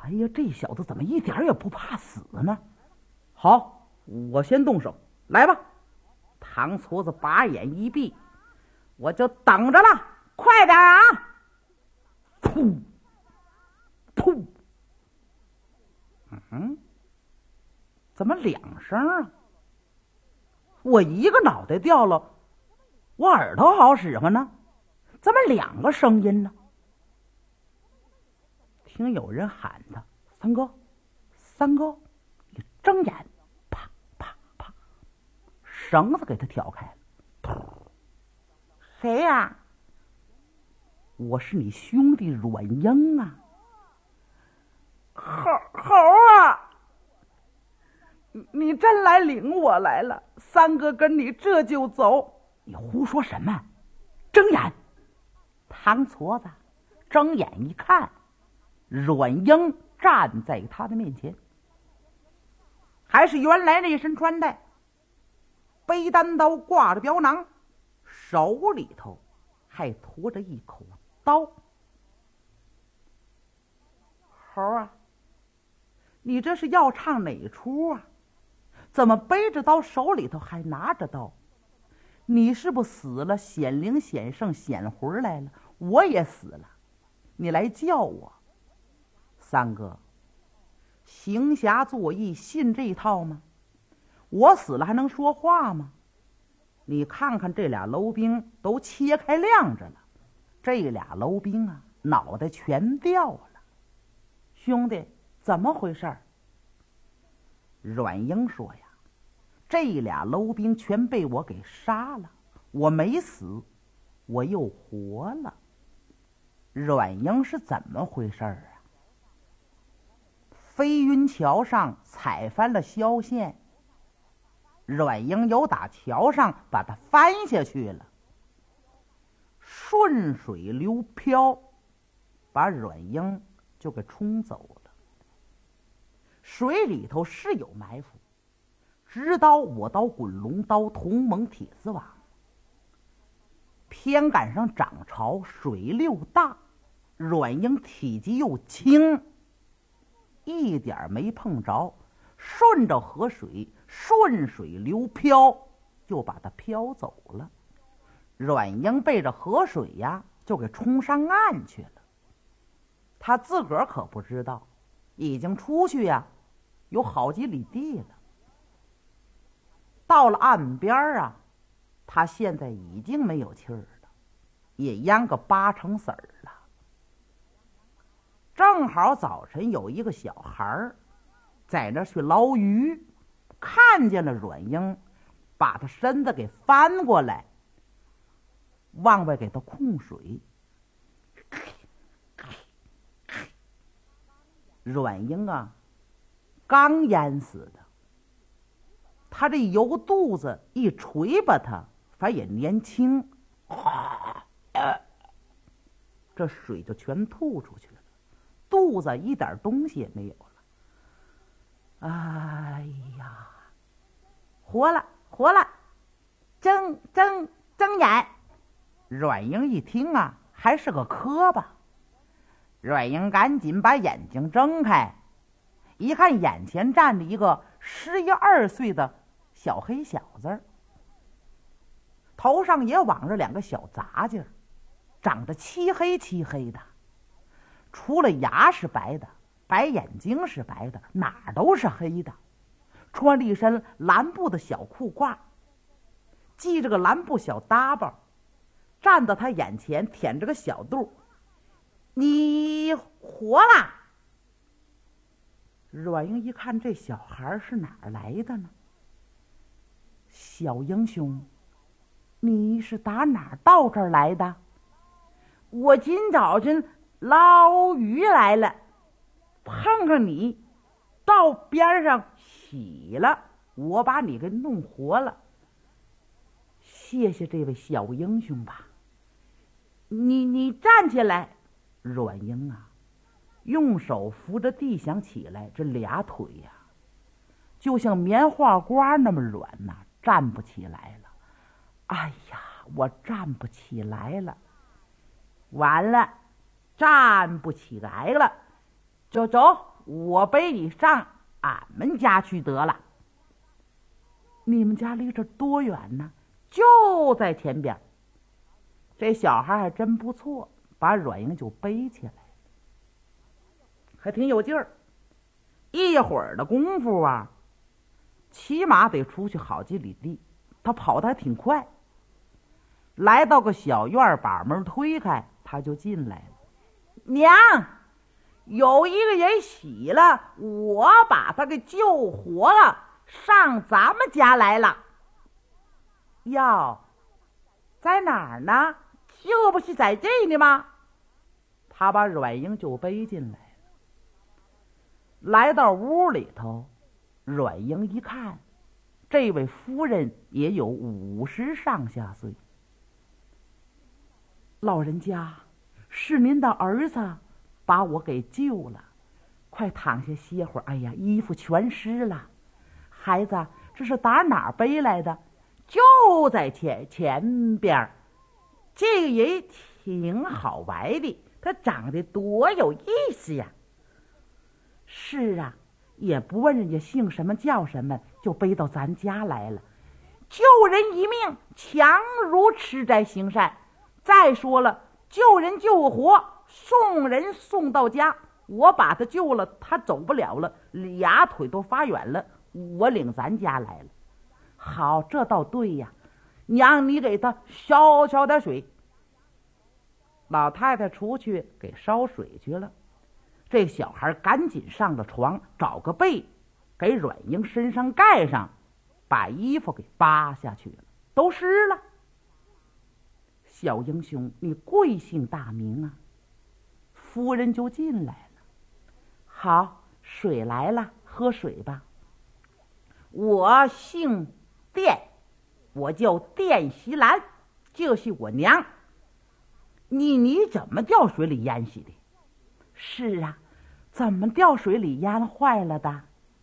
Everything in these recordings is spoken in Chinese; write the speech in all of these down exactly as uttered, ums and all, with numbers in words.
哎呀，这小子怎么一点也不怕死呢？好，我先动手，来吧。唐矬子把眼一闭，我就等着了，快点啊！噗噗，嗯，怎么两声啊？我一个脑袋掉了，我耳朵好使唤呢，怎么两个声音呢？听有人喊他：“三哥，三哥，你睁眼！”啪啪啪，绳子给他挑开了。谁呀、啊？我是你兄弟阮英啊！猴猴啊！你真来领我来了，三哥跟你这就走。你胡说什么？睁眼！唐矬子睁眼一看，阮英站在他的面前，还是原来那身穿戴，背单刀，挂着镖囊，手里头还驮着一口刀。猴啊，你这是要唱哪出啊？怎么背着刀，手里头还拿着刀？你是不是死了，显灵显圣显魂来了？我也死了，你来叫我。三哥，行侠作义信这一套吗？我死了还能说话吗？你看看这俩楼兵都切开亮着了，这俩楼兵啊，脑袋全掉了。兄弟，怎么回事？阮英说呀，这俩楼兵全被我给杀了，我没死，我又活了。阮英是怎么回事啊？飞云桥上踩翻了萧线，阮英由打桥上把他翻下去了，顺水流漂，把阮英就给冲走了。水里头是有埋伏，直刀我刀滚龙刀，同盟铁丝网，偏赶上涨潮，水流大，阮英体积又轻，一点没碰着，顺着河水顺水流漂，就把它漂走了。阮英被这河水呀就给冲上岸去了，他自个儿可不知道，已经出去呀有好几里地了。到了岸边啊，他现在已经没有气儿了，也淹个八成死儿了。正好早晨有一个小孩在那去捞鱼，看见了阮英，把他身子给翻过来，往外给他控水。阮英啊，刚淹死的，他这油肚子一捶吧他，反也年轻，这水就全吐出去了，肚子一点东西也没有了。哎呀，活了活了，睁睁睁眼。阮英一听啊，还是个磕巴。阮英赶紧把眼睛睁开，一看眼前站着一个十一二岁的小黑小子，头上也网着两个小杂劲儿，长得漆黑漆黑的，除了牙是白的，白眼睛是白的，哪儿都是黑的。穿了一身蓝布的小裤褂，系着个蓝布小搭包，站到他眼前舔着个小肚。你活了？阮英一看这小孩是哪儿来的呢？小英雄，你是打哪儿到这儿来的？我今早晨捞鱼来了，碰上你，到边上洗了，我把你给弄活了。谢谢这位小英雄吧。你你站起来。阮英啊，用手扶着地想起来，这俩腿呀、啊，就像棉花瓜那么软呐、啊，站不起来了。哎呀，我站不起来了，完了，站不起来了，走走， 我背你上俺们家去得了。你们家离这多远呢？就在前边。这小孩还真不错，把阮英就背起来，还挺有劲儿。一会儿的功夫啊，起码得出去好几里地，他跑得还挺快。来到个小院，把门推开，他就进来了。娘，有一个人死了，我把他给救活了，上咱们家来了。哟，在哪儿呢？这不是在这里吗？他把阮英就背进来了。来到屋里头，阮英一看，这位夫人也有五十上下岁。老人家，是您的儿子把我给救了，快躺下歇会儿。哎呀，衣服全湿了。孩子，这是打哪儿背来的？就在前前边。这个人挺好玩的，他长得多有意思呀。是啊，也不问人家姓什么叫什么，就背到咱家来了。救人一命，强如吃斋行善。再说了，救人救活，送人送到家，我把他救了，他走不了了，俩腿都发软了，我领咱家来了。好，这倒对呀。娘，你给他烧烧点水。老太太出去给烧水去了。这小孩赶紧上了床，找个被给阮英身上盖上，把衣服给扒下去了，都湿了。小英雄，你贵姓大名啊？夫人就进来了。好，水来了，喝水吧。我姓卞，我叫卞锡兰，这是我娘。你你怎么掉水里淹死的？是啊，怎么掉水里淹坏了的？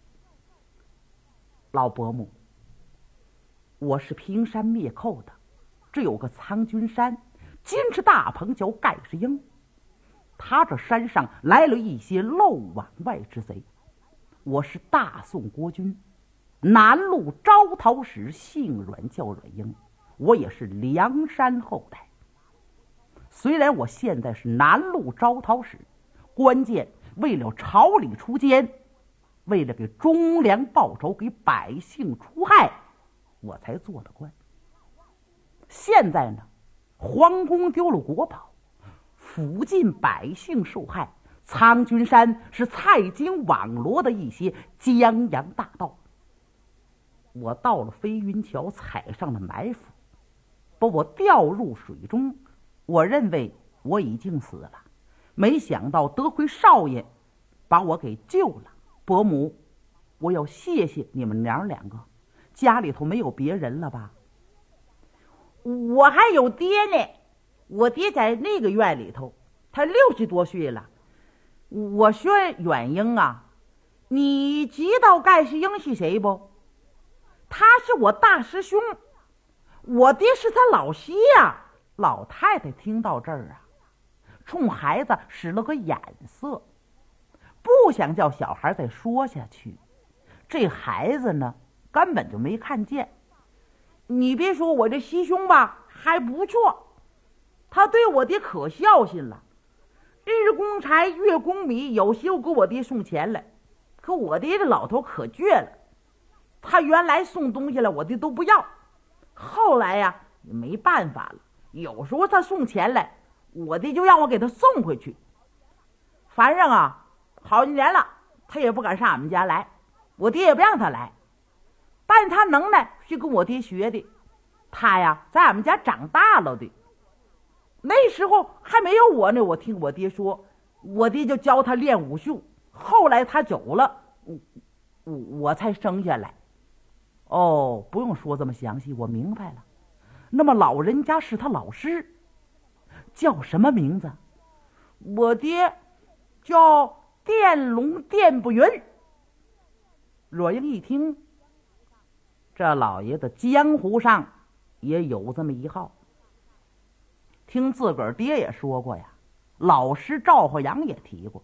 老伯母，我是平山灭寇的，这有个苍君山，金翅大鹏叫盖世英，他这山上来了一些漏网外之贼。我是大宋国君，南路招讨使，姓阮叫阮英，我也是梁山后代。虽然我现在是南路招讨使，关键为了朝里出奸，为了给忠良报仇，给百姓除害，我才做的官。现在呢，皇宫丢了国宝，附近百姓受害，苍君山是蔡京网罗的一些江洋大盗。我到了飞云桥，踩上了埋伏，把我掉入水中。我认为我已经死了，没想到得亏少爷把我给救了。伯母，我要谢谢你们娘两个。家里头没有别人了吧？我还有爹呢，我爹在那个院里头，他六十多岁了。我说阮英啊，你知道盖世英是谁不？他是我大师兄，我爹是他老师呀。老太太听到这儿啊，冲孩子使了个眼色，不想叫小孩再说下去。这孩子呢，根本就没看见。你别说，我这师兄吧还不错，他对我爹可孝心了，日供柴月供米，有时候给我爹送钱来。可我爹这老头可倔了，他原来送东西来我爹都不要，后来呀没办法了，有时候他送钱来，我爹就让我给他送回去。反正啊好几年了，他也不敢上俺们家来，我爹也不让他来。但他能耐是跟我爹学的，他呀在俺们家长大了的。那时候还没有我呢，我听我爹说，我爹就教他练武术。后来他走了，我我我才生下来。哦，不用说这么详细，我明白了。那么老人家是他老师，叫什么名字？我爹叫电龙电不云。阮英一听，这老爷子江湖上也有这么一号。听自个儿爹也说过呀，老师赵鹤阳也提过，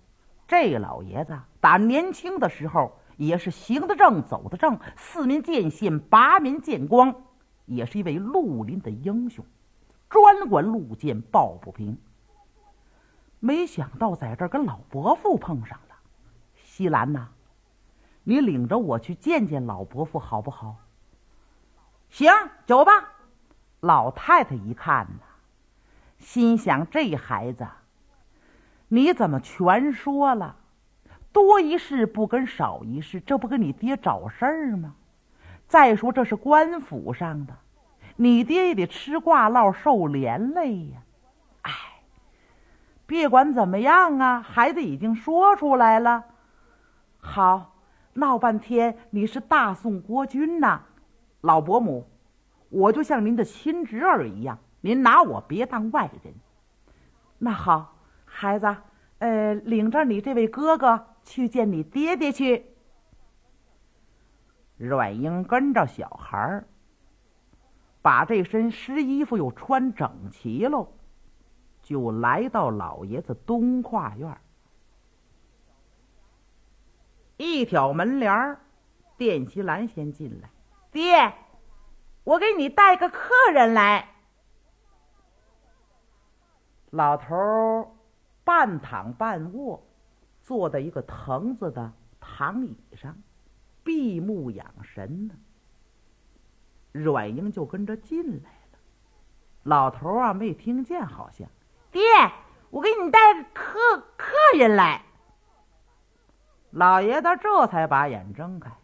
这老爷子打年轻的时候也是行得正走得正，四面见线八面见光，也是一位绿林的英雄，专管路见抱不平。没想到在这儿跟老伯父碰上了。西兰呐，你领着我去见见老伯父好不好？行，走吧。老太太一看呐，心想这孩子你怎么全说了？多一事不跟少一事，这不跟你爹找事儿吗？再说这是官府上的，你爹也得吃挂烙受连累呀。哎，别管怎么样啊，孩子已经说出来了。好，闹半天你是大宋国君呐，老伯母，我就像您的亲侄儿一样，您拿我别当外人。那好，孩子，呃，领着你这位哥哥去见你爹爹去。阮英跟着小孩儿，把这身湿衣服又穿整齐喽，就来到老爷子东跨院。一挑门帘儿，卞锡兰先进来。爹，我给你带个客人来。老头儿半躺半卧，坐在一个藤子的躺椅上，闭目养神呢。阮英就跟着进来了。老头儿啊没听见，好像。爹，我给你带个客客人来。老爷子这才把眼睁开。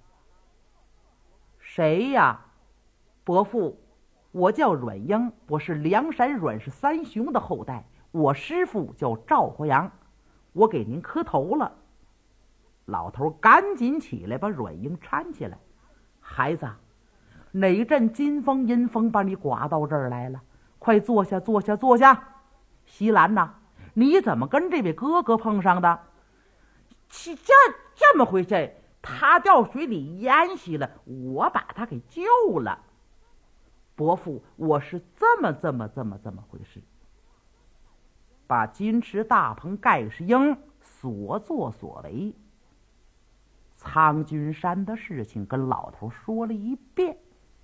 谁呀？伯父，我叫阮英，我是梁山阮氏三雄的后代，我师父叫赵活阳，我给您磕头了。老头赶紧起来把阮英搀起来。孩子，哪阵金风阴风把你刮到这儿来了？快坐下坐下坐下。锡兰呐，你怎么跟这位哥哥碰上的？是这这么回事，他掉水里淹死了，我把他给救了。伯父，我是这么这么这么这么回事。把金池大棚盖世英所作所为，苍君山的事情跟老头说了一遍。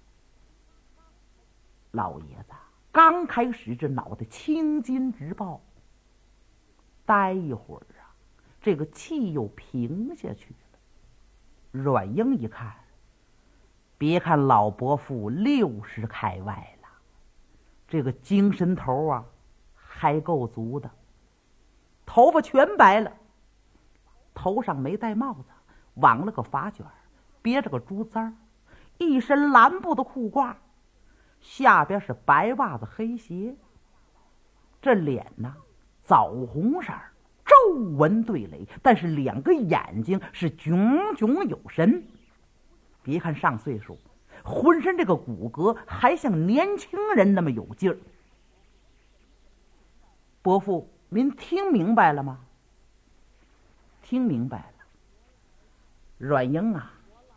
老爷子刚开始这脑袋青筋直爆，待一会儿啊，这个气又平下去了。阮英一看，别看老伯父六十开外了，这个精神头啊还够足的，头发全白了，头上没戴帽子，挽了个发卷，别着个珠簪儿，一身蓝布的裤褂，下边是白袜子黑鞋，这脸呢枣红色，皱纹对垒，但是两个眼睛是炯炯有神。别看上岁数，浑身这个骨骼还像年轻人那么有劲儿。伯父，您听明白了吗？听明白了。阮英啊，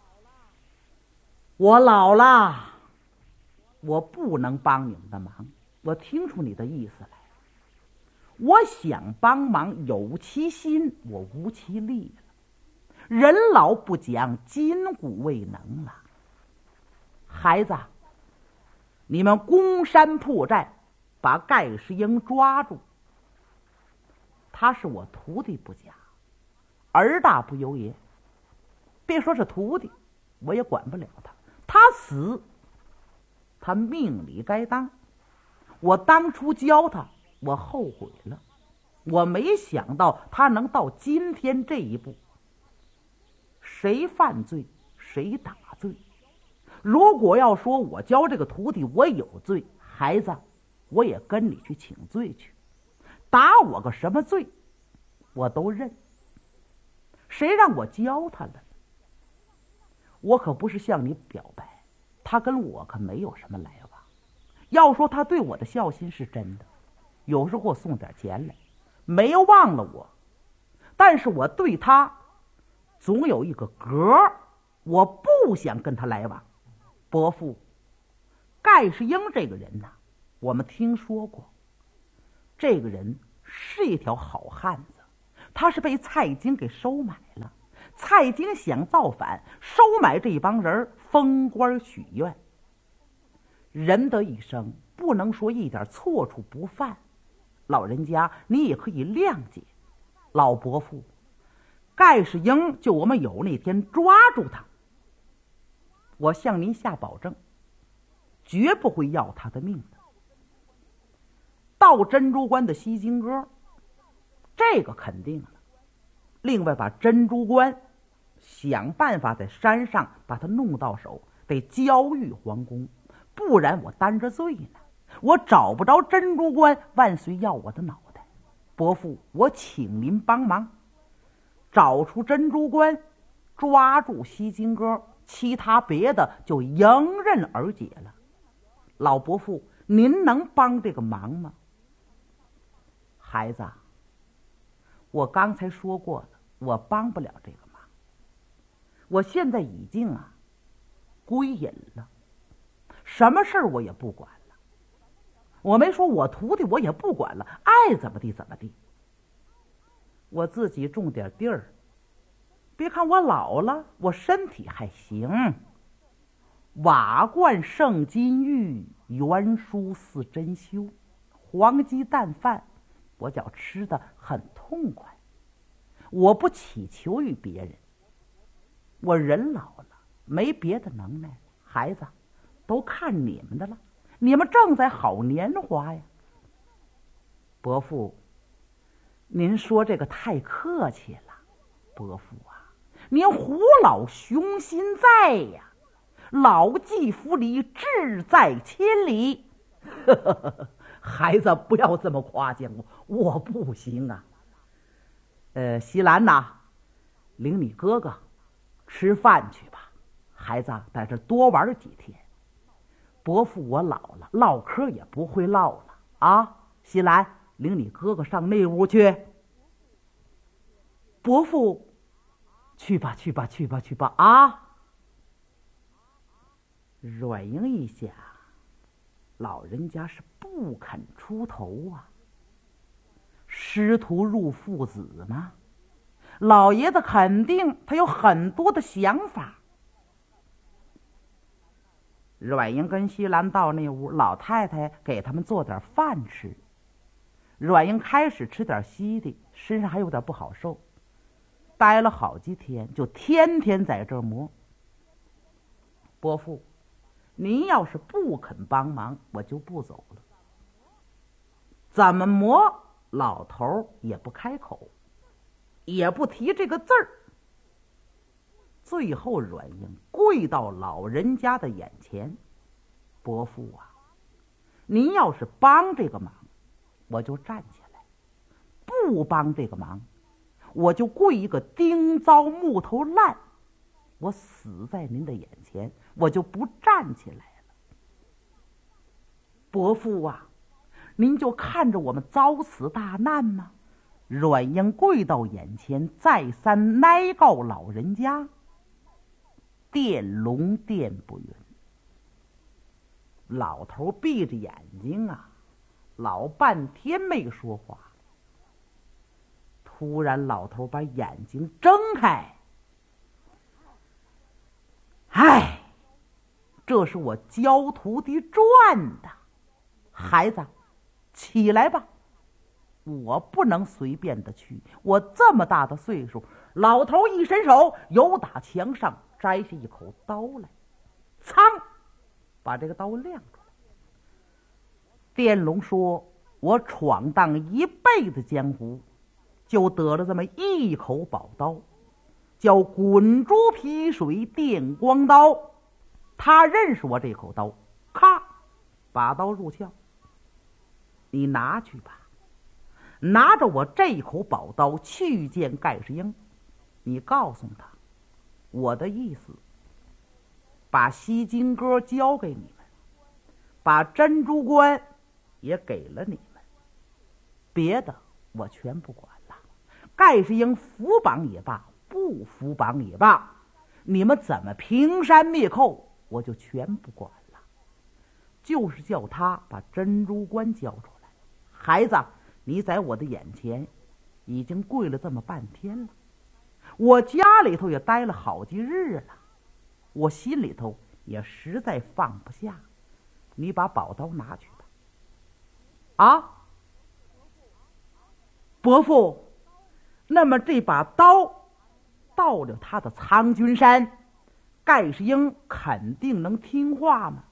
我老了，我不能帮你们的忙，我听出你的意思来了。我想帮忙有其心，我无其力了。人老不讲，筋骨未能了。孩子，你们攻山破寨，把盖世英抓住。他是我徒弟不假，儿大不由爷。别说是徒弟，我也管不了他。他死，他命里该当。我当初教他，我后悔了。我没想到他能到今天这一步。谁犯罪谁打罪。如果要说我教这个徒弟我有罪，孩子，我也跟你去请罪去。打我个什么罪我都认。谁让我教他了？我可不是向你表白，他跟我可没有什么来往。要说他对我的孝心是真的，有时候给我送点钱来，没有忘了我。但是我对他总有一个格，我不想跟他来往。伯父，盖世英这个人呐，我们听说过，这个人是一条好汉子， 他是被蔡京给收买了。蔡京想造反，收买这帮人，封官许愿。人的一生不能说一点错处不犯，老人家你也可以谅解。老伯父，盖世英就我们有那天抓住他，我向您下保证，绝不会要他的命的。到珍珠关的西京哥，这个肯定了。另外把珍珠关想办法在山上把他弄到手，得交予皇宫，不然我担着罪呢。我找不着珍珠关，万岁要我的脑袋。伯父，我请您帮忙找出珍珠关，抓住西京哥，其他别的就迎刃而解了。老伯父，您能帮这个忙吗？孩子，我刚才说过了，我帮不了这个忙。我现在已经啊归隐了，什么事儿我也不管了。我没说我徒弟我也不管了，爱怎么地怎么地。我自己种点地儿，别看我老了，我身体还行。瓦罐胜金玉，原书似珍馐，黄鸡蛋饭我觉吃得很痛快。我不祈求于别人，我人老了没别的能耐，孩子都看你们的了，你们正在好年华呀。伯父，您说这个太客气了。伯父啊，您虎老雄心在呀，老骥伏枥，志在千里。孩子不要这么夸奖我，我不行啊。呃，西兰呐，领你哥哥吃饭去吧。孩子在这多玩几天。伯父我老了，唠嗑也不会唠了啊。西兰，领你哥哥上那屋去。伯父，去吧去吧去吧去吧啊。阮英一想，老人家是不肯出头啊。师徒入父子嘛，老爷子肯定他有很多的想法。阮英跟西兰到那屋，老太太给他们做点饭吃。阮英开始吃点稀的，身上还有点不好受，待了好几天，就天天在这儿磨。伯父，您要是不肯帮忙，我就不走了。怎么磨，老头也不开口，也不提这个字儿。最后阮英跪到老人家的眼前，伯父啊，您要是帮这个忙，我就站起来；不帮这个忙，我就跪一个钉糟木头烂，我死在您的眼前，我就不站起来了。伯父啊，您就看着我们遭此大难吗？阮英跪到眼前，再三哀告老人家。电龙电不匀。老头闭着眼睛啊，老半天没说话。突然老头把眼睛睁开，唉，这是我教徒弟赚的。孩子，起来吧，我不能随便的去，我这么大的岁数。老头一伸手，由打墙上摘下一口刀来，噌，把这个刀亮出来。电龙说，我闯荡一辈子江湖，就得了这么一口宝刀，叫滚珠皮水电光刀。他认识我这口刀，咔，把刀入鞘。你拿去吧，拿着我这口宝刀去见盖世英，你告诉他我的意思，把西京哥交给你们，把珍珠关也给了你们，别的我全不管了。盖世英服绑也罢，不服绑也罢，你们怎么平山灭寇，我就全不管了，就是叫他把珍珠关交出来。孩子，你在我的眼前已经跪了这么半天了，我家里头也待了好几日了，我心里头也实在放不下，你把宝刀拿去吧。啊，伯父，那么这把刀到了他的苍君山，盖世英肯定能听话吗？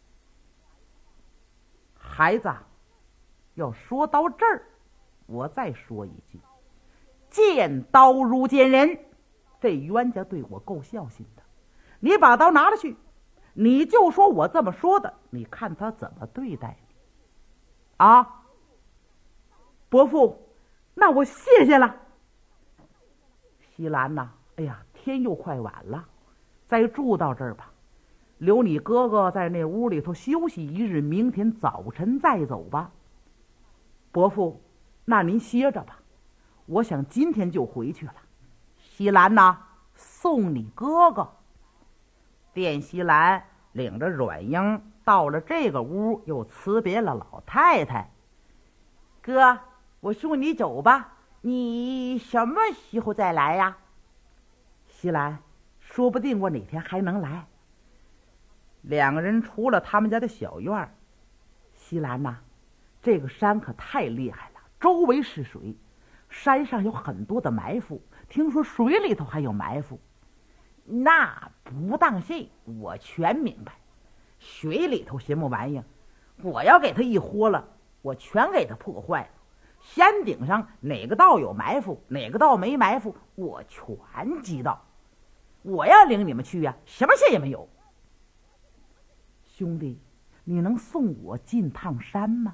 孩子，要说到这儿，我再说一句，见刀如见人，这冤家对我够孝心的，你把刀拿了去，你就说我这么说的，你看他怎么对待你啊？伯父，那我谢谢了。西兰呐，哎呀，天又快晚了，再住到这儿吧，留你哥哥在那屋里头休息一日，明天早晨再走吧。伯父，那您歇着吧，我想今天就回去了。西兰呐，送你哥哥。卞西兰领着阮英到了这个屋，又辞别了老太太。哥，我送你走吧，你什么时候再来呀？西兰，说不定我哪天还能来。两个人出了他们家的小院儿。西兰呐，这个山可太厉害了，周围是水，山上有很多的埋伏，听说水里头还有埋伏。那不当信，我全明白。水里头什么玩意儿，我要给他一豁了，我全给他破坏了。山顶上哪个道有埋伏，哪个道没埋伏，我全知道。我要领你们去呀、啊，什么事也没有。兄弟，你能送我进趟山吗？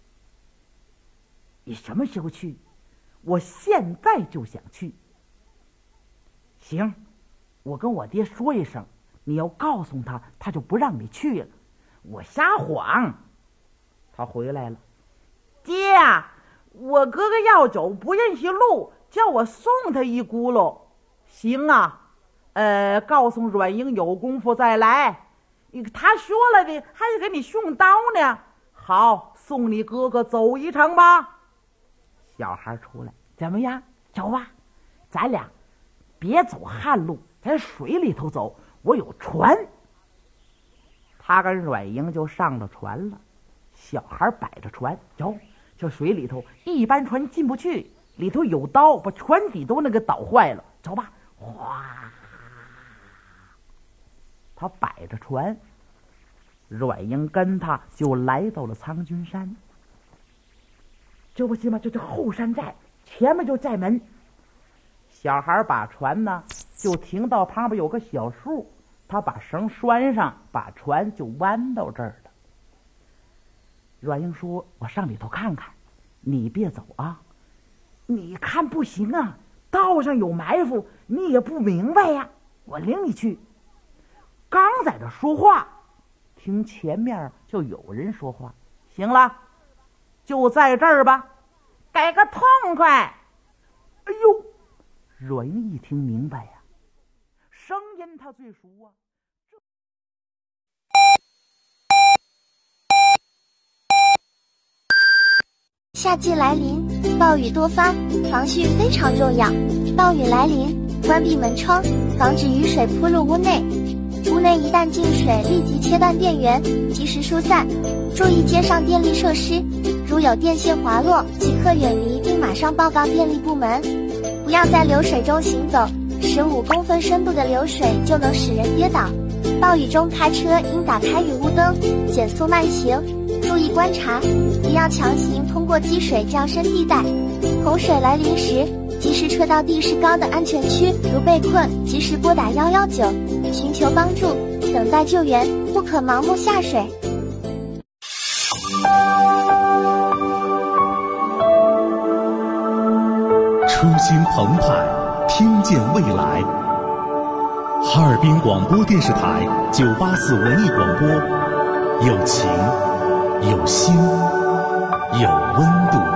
你什么时候去？我现在就想去。行，我跟我爹说一声，你要告诉他，他就不让你去了。我撒谎。他回来了。爹啊，我哥哥要走，不认识路，叫我送他一咕噜。行啊，呃，告诉阮英有功夫再来。他说了的，还是给你送刀呢。好，送你哥哥走一程吧。小孩出来，怎么样？走吧，咱俩别走旱路，在水里头走，我有船。他跟阮英就上了船了，小孩摆着船走，这水里头一般船进不去，里头有刀，把船底都那个捣坏了。走吧，哗！他摆着船，阮英跟他就来到了苍君山。这不行吗？这是后山寨，前面就寨门。小孩把船呢就停到旁边有个小树，他把绳拴上，把船就弯到这儿了。阮英说：“我上里头看看，你别走啊！你看不行啊，道上有埋伏，你也不明白呀。我领你去。”刚在这说话，听前面就有人说话：“行了，就在这儿吧，给个痛快！”哎呦，阮英一听明白呀，声音他最熟啊。 夏季来临，暴雨多发，防汛非常重要。暴雨来临，关闭门窗，防止雨水扑入屋内。屋内一旦进水，立即切断电源，及时疏散。注意街上电力设施，如有电线滑落，即刻远离并马上报告电力部门。不要在流水中行走，十五公分深度的流水就能使人跌倒。暴雨中开车应打开雨雾灯，减速慢行，注意观察，不要强行通过积水较深地带。洪水来临时，及时撤到地势高的安全区，如被困，及时拨打一一九，寻求帮助，等待救援，不可盲目下水。 初心澎湃，听见未来。哈尔滨广播电视台九八四文艺广播，有情，有心，有温度。